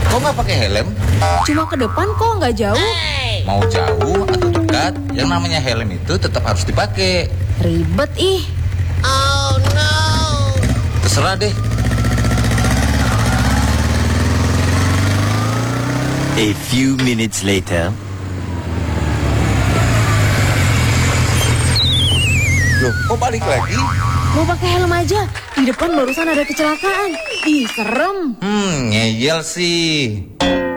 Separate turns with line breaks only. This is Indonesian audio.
Kok nggak pakai helm?
Cuma ke depan kok, nggak jauh.
Mau jauh atau dekat, yang namanya helm itu tetap harus dipakai.
Ribet ih.
Oh no.
Terserah deh.
A few minutes later.
Loh, kok balik lagi?
Mau pakai helm aja. Di depan barusan ada kecelakaan. Ih, serem.
Ngeyel sih.